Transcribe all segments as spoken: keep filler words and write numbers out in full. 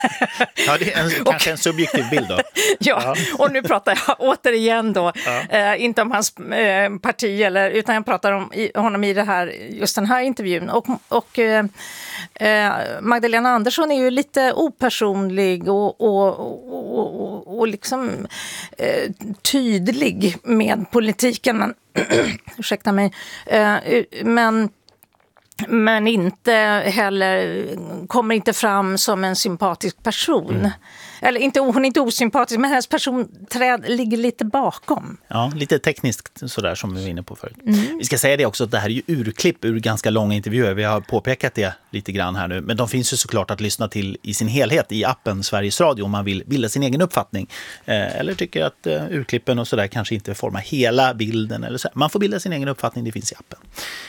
Ja, det är en, kanske en subjektiv bild då. ja, ja, och nu pratar jag återigen då, ja. eh, inte om hans eh, parti, eller, utan jag pratar om i, honom i det här, just den här intervjun. Och, och eh, Magdalena Andersson är ju lite opersonlig och, och, och, och, och liksom eh, tydlig med politiken, men ursäkta mig, eh, men Men inte heller, kommer inte fram som en sympatisk person. Mm. Eller inte, hon är inte osympatisk, men hennes personträd ligger lite bakom. Ja, lite tekniskt sådär som vi var inne på förut. Mm. Vi ska säga det också att det här är ju urklipp ur ganska långa intervjuer. Vi har påpekat det lite grann här nu. Men de finns ju såklart att lyssna till i sin helhet i appen Sveriges Radio om man vill bilda sin egen uppfattning. Eh, eller tycker att eh, urklippen och sådär kanske inte formar hela bilden. Eller så. Man får bilda sin egen uppfattning, det finns i appen.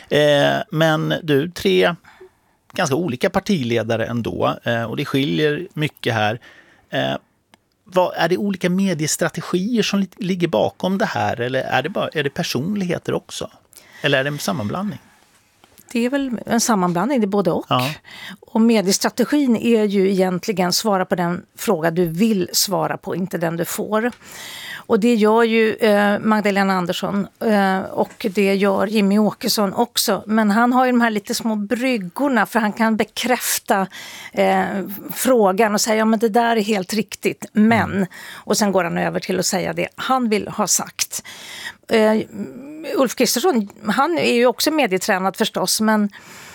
Eh, men du, tre ganska olika partiledare ändå. Eh, och det skiljer mycket här. Eh, vad, är det olika mediestrategier som ligger bakom det här, eller är det, bara, är det personligheter också? Eller är det en sammanblandning? Det är väl en sammanblandning, det är både och. Ja. Och mediestrategin är ju egentligen svara på den fråga du vill svara på, inte den du får. Och det gör ju eh, Magdalena Andersson eh, och det gör Jimmy Åkesson också. Men han har ju de här lite små bryggorna, för han kan bekräfta eh, frågan och säga ja men det där är helt riktigt. Men, mm. och sen går han över till att säga det han vill ha sagt. Eh, Ulf Kristersson, han är ju också medietränad förstås, men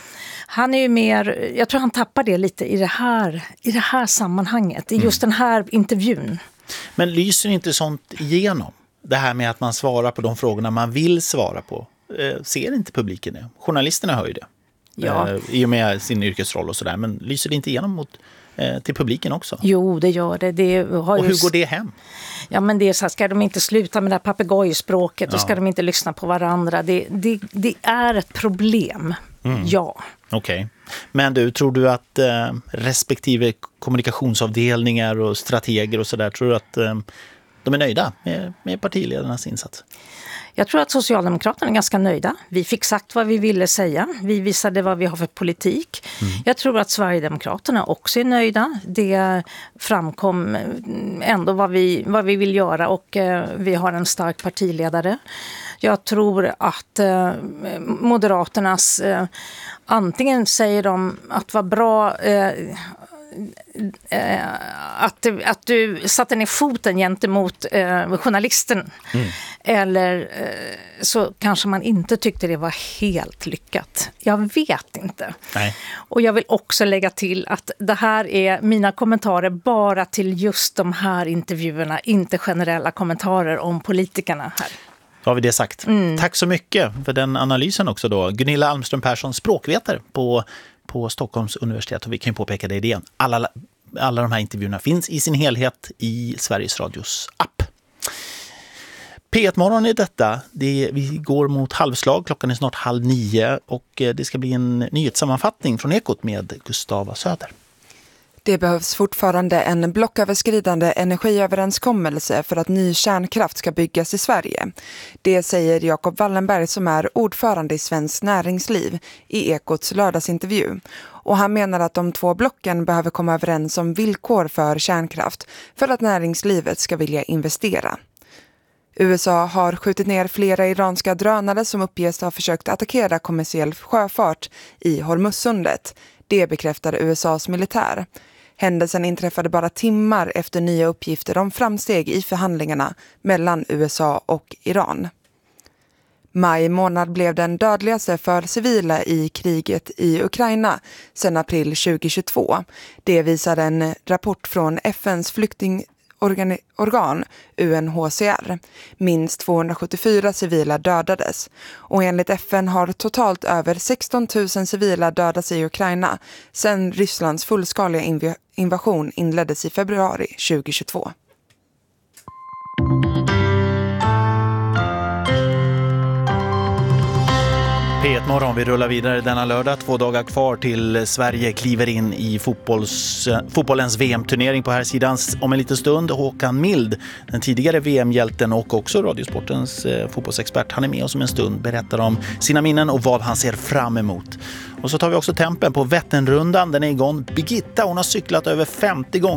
han är ju mer, jag tror han tappar det lite i det här, i det här sammanhanget, i just mm. den här intervjun. Men lyser inte sånt igenom? Det här med att man svarar på de frågorna man vill svara på. Eh, ser inte publiken det? Journalisterna hör ju det. Ja. Eh, I och med sin yrkesroll och sådär. Men lyser det inte igenom mot, eh, till publiken också? Jo, det gör det. det har och ju... hur går det hem? Ja, men det är så här, ska de inte sluta med det här papegojspråket, ja. Och ska de inte lyssna på varandra? Det, det, det är ett problem, mm. ja. Okej. Okay. Men du, tror du att eh, respektive kommunikationsavdelningar och strateger och sådär, tror du att eh, de är nöjda med, med partiledarnas insats? Jag tror att Socialdemokraterna är ganska nöjda. Vi fick sagt vad vi ville säga. Vi visade vad vi har för politik. Mm. Jag tror att Sverigedemokraterna också är nöjda. Det framkom ändå vad vi, vad vi vill göra, och eh, vi har en stark partiledare. Jag tror att eh, Moderaternas eh, antingen säger de att vad bra eh, eh, att, att du satte ner foten gentemot eh, journalisten, mm. eller eh, så kanske man inte tyckte det var helt lyckat. Jag vet inte. Nej. Och jag vill också lägga till att det här är mina kommentarer bara till just de här intervjuerna, inte generella kommentarer om politikerna här. Då har vi det sagt. Mm. Tack så mycket för den analysen också då. Gunilla Almström Persson, språkvetare på, på Stockholms universitet. Och vi kan ju påpeka det igen. Alla, alla de här intervjuerna finns i sin helhet i Sveriges Radios app. P ett-morgon är detta. Det, vi går mot halvslag. Klockan är snart halv nio. Och det ska bli en nyhetssammanfattning från Ekot med Gustava Söder. Det behövs fortfarande en blocköverskridande energiöverenskommelse för att ny kärnkraft ska byggas i Sverige. Det säger Jakob Wallenberg som är ordförande i Svenskt Näringsliv i Ekots lördagsintervju. Och han menar att de två blocken behöver komma överens om villkor för kärnkraft för att näringslivet ska vilja investera. U S A har skjutit ner flera iranska drönare som uppges ha försökt attackera kommersiell sjöfart i Hormuzsundet. Det bekräftar U S A:s militär. Händelsen inträffade bara timmar efter nya uppgifter om framsteg i förhandlingarna mellan U S A och Iran. Maj månad blev den dödligaste för civila i kriget i Ukraina sedan april tjugohundratjugotvå. Det visar en rapport från F N:s flyktingorgan U N H C R. Minst tvåhundrasjuttiofyra civila dödades. Och enligt F N har totalt över sexton tusen civila dödats i Ukraina sedan Rysslands fullskaliga inv- invasion inleddes i februari tjugohundratjugotvå. P P ett Morgon, vi rullar vidare denna lördag. Två dagar kvar till Sverige kliver in i fotbolls, fotbollens V M-turnering på här sidan. Om en liten stund Håkan Mild, den tidigare V M-hjälten och också Radiosportens eh, fotbollsexpert. Han är med oss om en stund, berättar om sina minnen och vad han ser fram emot. Och så tar vi också tempen på Vätternrundan. Den är igång. Birgitta, hon har cyklat över femtio gånger.